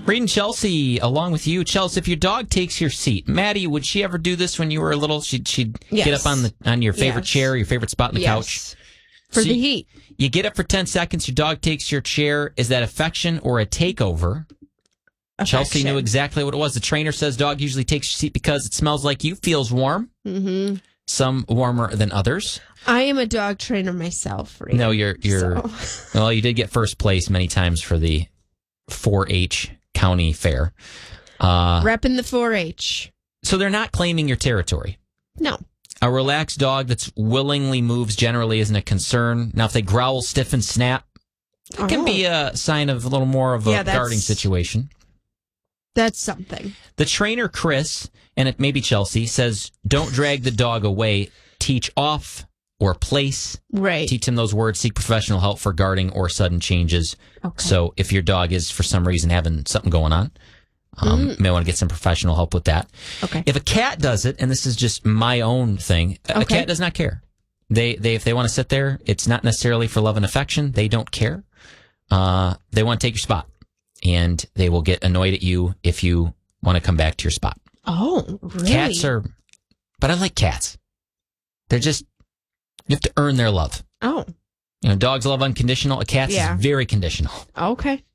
Reading Chelsea along with you. Chelsea, if your dog takes your seat, Maddie, would she ever do this when you were little? She'd Yes. get up on your favorite chair, your favorite spot on the couch? For the heat. You get up for 10 seconds, your dog takes your chair. Is that affection or a takeover? Affection. Chelsea knew exactly what it was. The trainer says dog usually takes your seat because it smells like you, feels warm. Mm-hmm. Some warmer than others. I am a dog trainer myself. Rita, No, you're. Well, you did get first place many times for the 4-H county fair. Repping the 4-H. So they're not claiming your territory. No. A relaxed dog that willingly moves generally isn't a concern. Now, if they growl, stiffen, snap, it can be a sign of a little more of a guarding situation. That's something. The trainer, Chris, and it may be Chelsea, says don't drag the dog away. Teach off or place. Right. Teach him those words. Seek professional help for guarding or sudden changes. Okay. So if your dog is, for some reason, having something going on, may want to get some professional help with that. Okay. If a cat does it, and this is just my own thing, a cat does not care. They if they want to sit there, it's not necessarily for love and affection. They don't care. They want to take your spot, and they will get annoyed at you if you want to come back to your spot. Oh, really? Cats are, but I like cats. They're just, you have to earn their love. Oh. You know, dogs love unconditional. A cat is very conditional. Okay.